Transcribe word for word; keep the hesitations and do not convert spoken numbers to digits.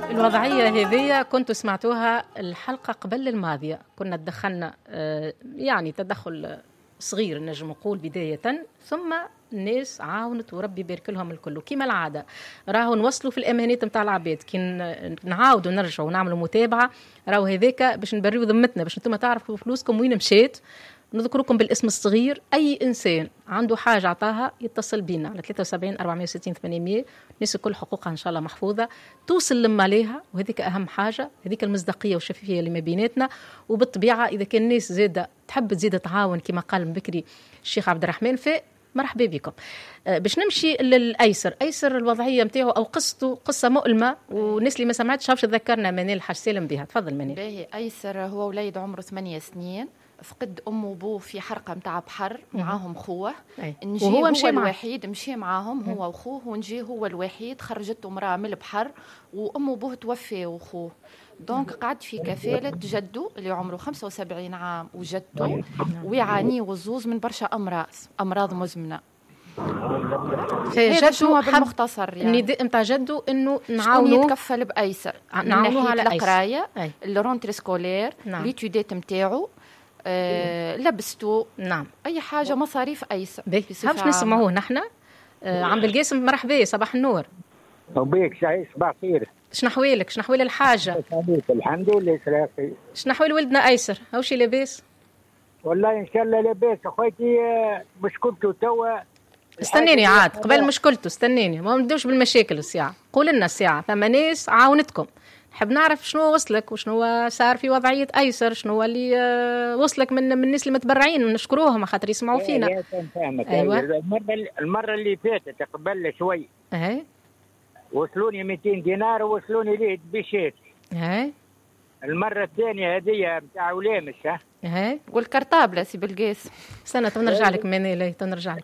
الوضعية هذه كنت سمعتوها الحلقة قبل الماضية، كنا تدخلنا يعني تدخل صغير نجم نقول بداية، ثم الناس عاونت وربي يبارك لهم الكل كما العادة. راهو نوصلوا في الأمانات متاع العباد، كي نعاودوا نرجعوا ونعملوا متابعة راهو هذاك باش نبريو ذمتنا، باش انتم تعرفوا فلوسكم وين مشيت. نذكركم بالاسم الصغير، أي إنسان عنده حاجة عطاها يتصل بينا على ثلاثة وسبعين أربعمائة وستين ثمانمائة. الناس كل حقوقها إن شاء الله محفوظة، توصل لما عليها، وهذيك أهم حاجة، هذيك المصداقية والشفافية اللي ما بيناتنا. وبالطبيعة إذا كان الناس زادة تحب تزيد تعاون كما قال من بكري الشيخ عبد الرحمن، فمرحبا بكم. أه باش نمشي للأيسر. أيسر الوضعية متاعه أو قصته قصة مؤلمة، والناس اللي ما سمعتش هاوش تذكرنا منال الحاج سالم بها. تفضل منال. باهي، أيسر هو وليد عمره ثمانية سنين، فقد أمه وأبوه في حرقة متاع بحر، معاهم خوه. نجي وهو هو مشي الوحيد مشي معاهم هو وخوه، ونجي هو الوحيد خرجته امرأة من البحر، وأمه وأبوه توفي وخوه. دونك قعد في كفالة جده اللي عمره خمسة وسبعين عام وجدته، ويعاني وزوز من برشا أمراض أمراض مزمنة. هذا شنو بالمختصر يعني النداء نتاع جده انه نعاونوه يتكفل بأيسر، نعاونوه على القرايه، الرونتري سكولير، ليتوديت نتاعو، آه، لبستو، نعم، اي حاجه مصاريف ايسر. باش نسمعوه نحن. آه، عم بالقاسم مرحبا، صباح النور. وبيك صباح خير. شنو حوالك؟ شنو حوال الحاجه؟ الحمد لله سلافي. شنو حوال ولدنا ايسر؟ هاوشي لاباس؟ والله ان شاء الله لاباس اخويتي. مشكلته توا استنيني عاد قبل مشكلته، استنيني ما نبداوش بالمشاكل الساعه. قول لنا الساعه ثم ناس عاونتكم، نحب نعرف شنو وصلك وشنو صار في وضعية أيسر، شنو اللي وصلك من من الناس اللي متبرعين، نشكروهم خاطر يسمعوا فينا. أيوة. المرة المرة اللي فاتت قبل شوي اهي وصلوني مئتين دينار ووصلوني ليه بيشات. اهي المرة الثانية هذه بتاع ولامش. ها اهي والكرطابلة سي بالقاس. استنى تنرجع لك مني لي تنرجع لك.